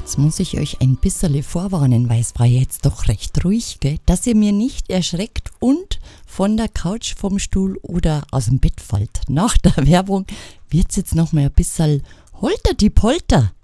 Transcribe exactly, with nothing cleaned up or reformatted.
Jetzt muss ich euch ein bisschen vorwarnen, weil es war jetzt doch recht ruhig, gell? Dass ihr mir nicht erschreckt und von der Couch, vom Stuhl oder aus dem Bett fallt. Nach der Werbung wird es jetzt noch mal ein bisschen holter die Polter.